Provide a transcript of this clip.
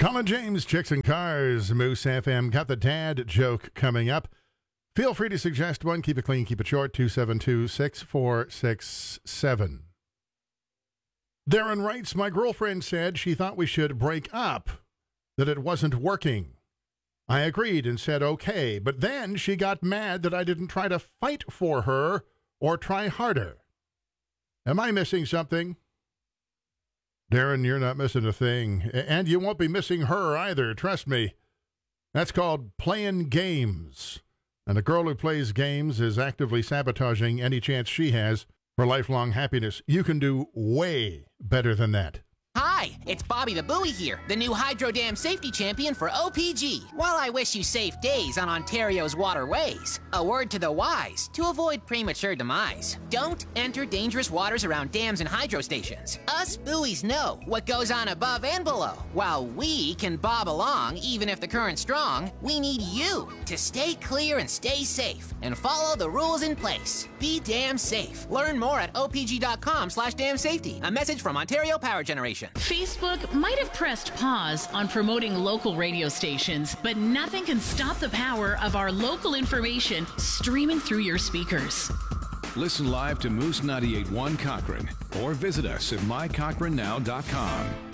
Colin James, Chicks and Cars, Moose FM. Got the dad joke coming up. Feel free to suggest one. Keep it clean, keep it short. 272-6467. Darren writes, my girlfriend said she thought we should break up, that it wasn't working. I agreed and said okay, but then she got mad that I didn't try to fight for her or try harder. Am I missing something? Darren, you're not missing a thing, and you won't be missing her either, trust me. That's called playing games, and a girl who plays games is actively sabotaging any chance she has for lifelong happiness. You can do way better than that. Hi, it's Bobby the Buoy here, the new Hydro Dam Safety Champion for OPG. While I wish you safe days on Ontario's waterways, a word to the wise to avoid premature demise. Don't enter dangerous waters around dams and hydro stations. Us buoys know what goes on above and below. While we can bob along even if the current's strong, we need you to stay clear and stay safe and follow the rules in place. Be damn safe. Learn more at opg.com/damsafety. A message from Ontario Power Generation. Facebook might have pressed pause on promoting local radio stations, but nothing can stop the power of our local information streaming through your speakers. Listen live to Moose 98.1 Cochrane or visit us at mycochranenow.com.